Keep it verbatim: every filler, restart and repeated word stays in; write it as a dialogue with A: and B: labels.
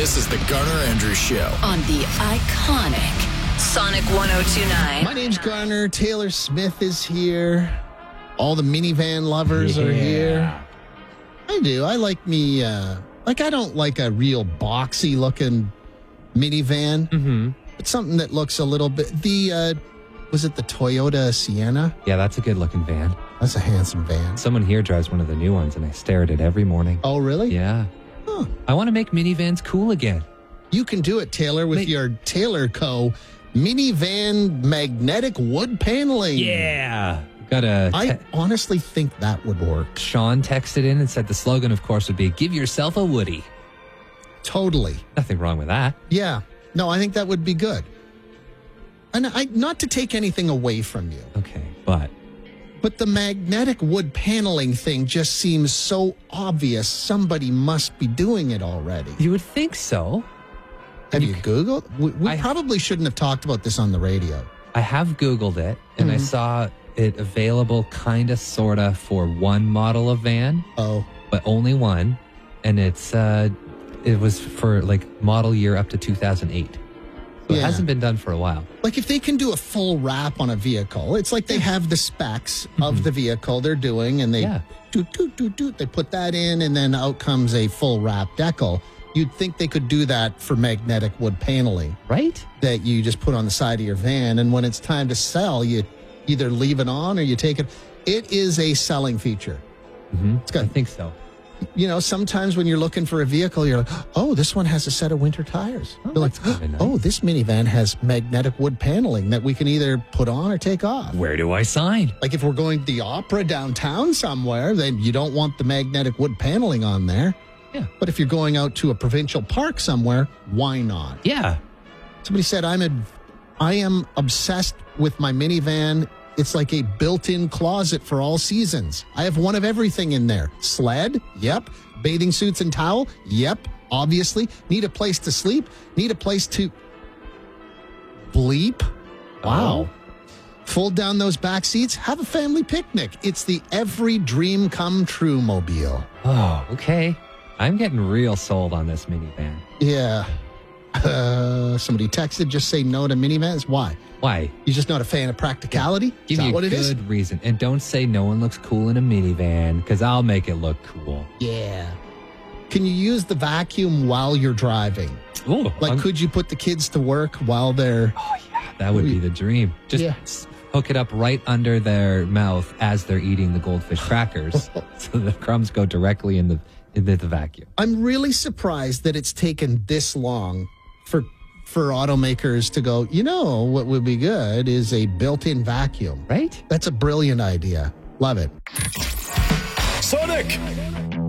A: This is the Garner Andrews Show
B: on the iconic Sonic one oh two point nine.
C: My name's Garner. Taylor Smith is here. All the minivan lovers
D: yeah.
C: are here. I do. I like me, uh, like I don't like a real boxy looking minivan.
D: Mm-hmm.
C: But something that looks a little bit, the, uh, was it the Toyota Sienna?
D: Yeah, that's a good looking van.
C: That's a handsome van.
D: Someone here drives one of the new ones, and I stare at it every morning.
C: Oh, really?
D: Yeah.
C: Huh.
D: I want to make minivans cool again.
C: You can do it, Taylor, with
D: Make-
C: your Taylor Co. minivan magnetic wood paneling.
D: Yeah. Got a.
C: I
D: Te-
C: honestly think that would work.
D: Sean texted in and said the slogan, of course, would be "Give yourself a Woody."
C: Totally.
D: Nothing wrong with that.
C: Yeah. No, I think that would be good. And I, not to take anything away from you,
D: Okay, but
C: but the magnetic wood paneling thing just seems so obvious. Somebody must be doing it already.
D: you would think so.
C: Have
D: you
C: you Googled? We, we
D: I-
C: probably shouldn't have talked about this on the radio.
D: I have Googled it, and I saw it available, kind of, sort of, for one model of van,
C: Oh,
D: but only one, and it's uh, it was for like model year up to two thousand eight. So it
C: Yeah.
D: hasn't been done for a while.
C: like if they can do a full wrap on a vehicle, it's like they have the specs of the vehicle they're doing, and they
D: Yeah.
C: doot, doot, doot, doot, they put that in, and then out comes a full wrap decal. You'd think they could do that for magnetic wood paneling
D: Right?
C: that you just put on the side of your van, and when it's time to sell, you either leave it on or you take it. It is a selling feature.
D: Mm-hmm.
C: It's got,
D: I think so.
C: you know, sometimes when you're looking for a vehicle, you're like, oh, this one has a set of winter tires.
D: Oh,
C: you're like,
D: that's kinda nice.
C: oh, this minivan has magnetic wood paneling that we can either put on or take off.
D: Where do I sign?
C: Like if we're going to the opera downtown somewhere, then you don't want the magnetic wood paneling on there.
D: Yeah.
C: But if you're going out to a provincial park somewhere, why not?
D: Yeah.
C: Somebody said, I'm a, I am obsessed with my minivan. It's like a built-in closet for all seasons. I have one of everything in there. Sled? Yep. Bathing suits and towel? Yep. Obviously. Need a place to sleep? Need a place to bleep? Wow.
D: Oh.
C: Fold down those back seats? Have a family picnic. It's the every dream come true mobile.
D: Oh, okay. I'm getting real sold on this minivan.
C: Yeah. Uh, somebody texted, just say no to minivans. Why?
D: Why?
C: You're just not a fan of practicality?
D: Give
C: is that
D: me a
C: what
D: good
C: it is?
D: reason. And don't say no one looks cool in a minivan, because I'll make it look cool.
C: Yeah. Can you use the vacuum while you're driving?
D: Ooh,
C: Like,
D: I'm-
C: could you put the kids to work while they're...
D: Oh, yeah. That would be the dream. Just
C: Yeah.
D: s- hook it up right under their mouth as they're eating the goldfish crackers, so the crumbs go directly in the into the vacuum.
C: I'm really surprised that it's taken this long for for automakers to go, you know, what would be good is a built-in vacuum.
D: Right?
C: That's a brilliant idea. Love it.
A: Sonic